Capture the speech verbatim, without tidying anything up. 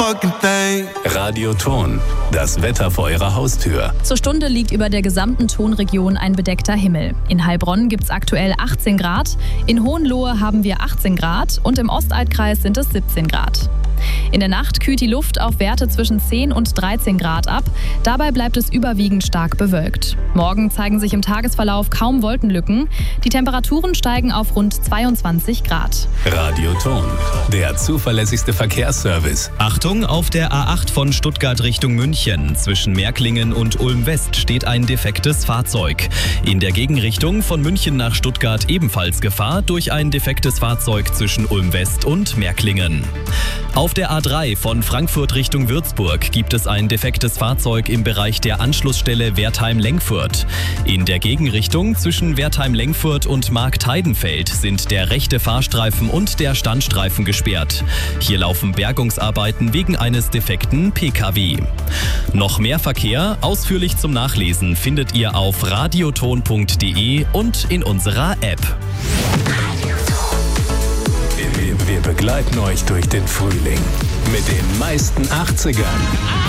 Radioton, das Wetter vor Ihrer Haustür. Zur Stunde liegt über der gesamten Tonregion ein bedeckter Himmel. In Heilbronn gibt es aktuell achtzehn Grad, in Hohenlohe haben wir achtzehn Grad und im Ostalbkreis sind es siebzehn Grad. In der Nacht kühlt die Luft auf Werte zwischen zehn und dreizehn Grad ab. Dabei bleibt es überwiegend stark bewölkt. Morgen zeigen sich im Tagesverlauf kaum Wolkenlücken. Die Temperaturen steigen auf rund zweiundzwanzig Grad. Radioton, der zuverlässigste Verkehrsservice. Achtung, auf der A acht von Stuttgart Richtung München. Zwischen Märklingen und Ulm-West steht ein defektes Fahrzeug. In der Gegenrichtung von München nach Stuttgart ebenfalls Gefahr durch ein defektes Fahrzeug zwischen Ulm-West und Märklingen. Auf der A drei von Frankfurt Richtung Würzburg gibt es ein defektes Fahrzeug im Bereich der Anschlussstelle Wertheim-Lengfurt. In der Gegenrichtung zwischen Wertheim-Lengfurt und Marktheidenfeld sind der rechte Fahrstreifen und der Standstreifen gesperrt. Hier laufen Bergungsarbeiten wegen eines defekten P K W. Noch mehr Verkehr, ausführlich zum Nachlesen, findet ihr auf radioton punkt de und in unserer App. Wir begleiten euch durch den Frühling mit den meisten achtzigern.